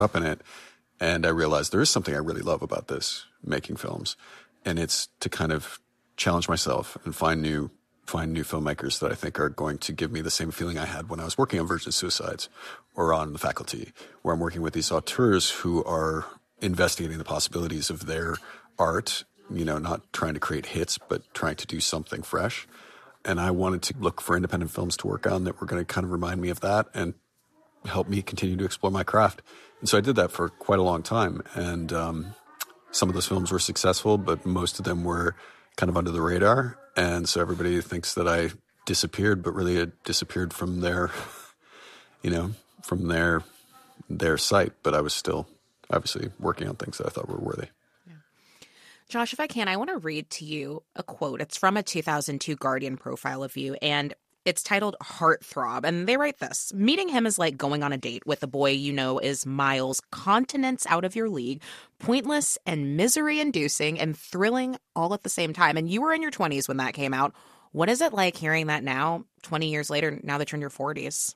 up in it. And I realized there is something I really love about this, making films. And it's to kind of challenge myself and find new filmmakers that I think are going to give me the same feeling I had when I was working on Virgin Suicides or on The Faculty, where I'm working with these auteurs who are investigating the possibilities of their art, not trying to create hits, but trying to do something fresh. And I wanted to look for independent films to work on that were going to kind of remind me of that and help me continue to explore my craft. And so I did that for quite a long time. And some of those films were successful, but most of them were kind of under the radar. And so everybody thinks that I disappeared, but really it disappeared from their, from their site. But I was still obviously working on things that I thought were worthy. Yeah. Josh, if I can, I want to read to you a quote. It's from a 2002 Guardian profile of you, and it's titled Heartthrob, and they write this: meeting him is like going on a date with a boy you know is miles, continents out of your league, pointless and misery-inducing and thrilling all at the same time. And you were in your 20s when that came out. What is it like hearing that now, 20 years later, now that you're in your 40s?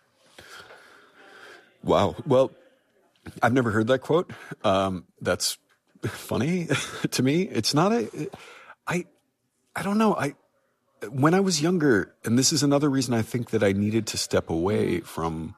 Wow. Well, I've never heard that quote. That's funny to me. It's not I don't know. When I was younger, and this is another reason I think that I needed to step away from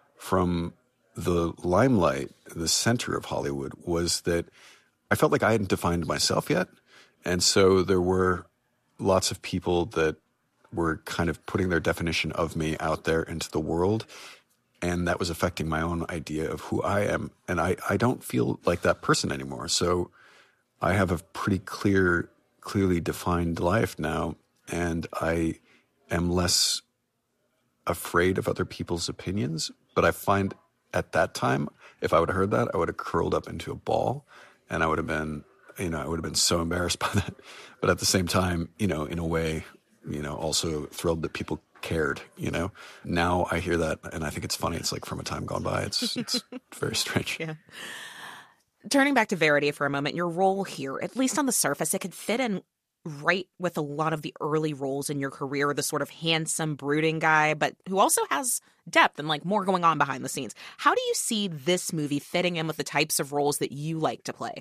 the limelight, the center of Hollywood, was that I felt like I hadn't defined myself yet. And so there were lots of people that were kind of putting their definition of me out there into the world. And that was affecting my own idea of who I am. And I don't feel like that person anymore. So I have a pretty clearly defined life now. And I am less afraid of other people's opinions. But I find at that time, if I would have heard that, I would have curled up into a ball, and I would have been, so embarrassed by that. But at the same time, in a way, also thrilled that people cared, Now I hear that, and I think it's funny. It's like from a time gone by. It's very strange. Yeah. Turning back to Verity for a moment, your role here, at least on the surface, it could fit in right with a lot of the early roles in your career, the sort of handsome, brooding guy, but who also has depth and more going on behind the scenes. How do you see this movie fitting in with the types of roles that you like to play?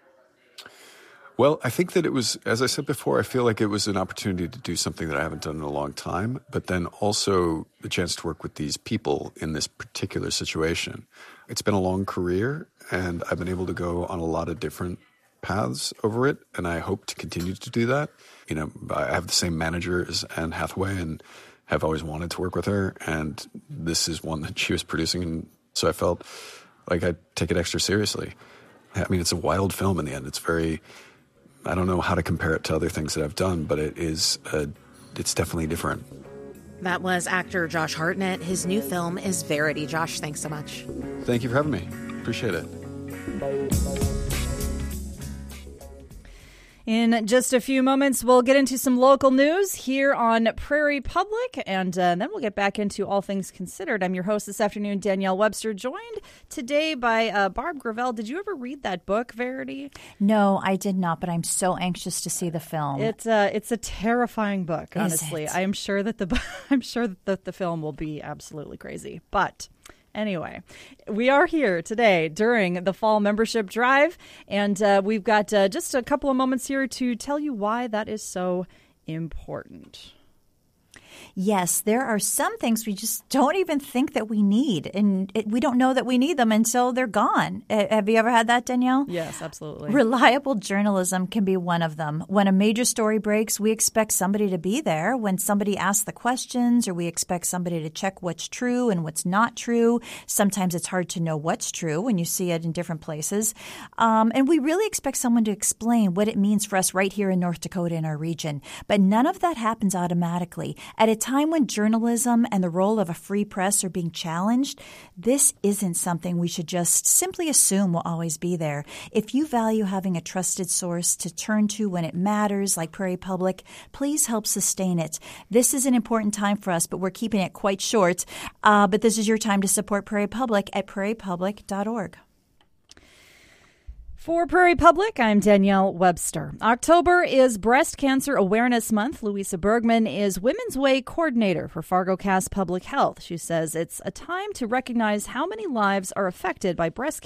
Well, I think that it was, as I said before, I feel like it was an opportunity to do something that I haven't done in a long time, but then also the chance to work with these people in this particular situation. It's been a long career, and I've been able to go on a lot of different paths over it, and I hope to continue to do that. I have the same manager as Anne Hathaway and have always wanted to work with her, and this is one that she was producing, and so I felt like I'd take it extra seriously. I mean, it's a wild film in the end. It's very, I don't know how to compare it to other things that I've done, but it's definitely different. That was actor Josh Hartnett. His new film is Verity. Josh, thanks so much. Thank you for having me. Appreciate it. In just a few moments, we'll get into some local news here on Prairie Public, and then we'll get back into All Things Considered. I'm your host this afternoon, Danielle Webster, joined today by Barb Gravel. Did you ever read that book, Verity? No, I did not, but I'm so anxious to see the film. It's a terrifying book, honestly. I'm sure that the film will be absolutely crazy, but anyway, we are here today during the fall membership drive, and we've got just a couple of moments here to tell you why that is so important. Yes, there are some things we just don't even think that we need, and we don't know that we need them until they're gone. Have you ever had that, Danielle? Yes, absolutely. Reliable journalism can be one of them. When a major story breaks, we expect somebody to be there. When somebody asks the questions, or we expect somebody to check what's true and what's not true. Sometimes it's hard to know what's true when you see it in different places. And we really expect someone to explain what it means for us right here in North Dakota in our region. But none of that happens automatically. At a time when journalism and the role of a free press are being challenged, this isn't something we should just simply assume will always be there. If you value having a trusted source to turn to when it matters, like Prairie Public, please help sustain it. This is an important time for us, but we're keeping it quite short. But this is your time to support Prairie Public at prairiepublic.org. For Prairie Public, I'm Danielle Webster. October is Breast Cancer Awareness Month. Louisa Bergman is Women's Way Coordinator for FargoCast Public Health. She says it's a time to recognize how many lives are affected by breast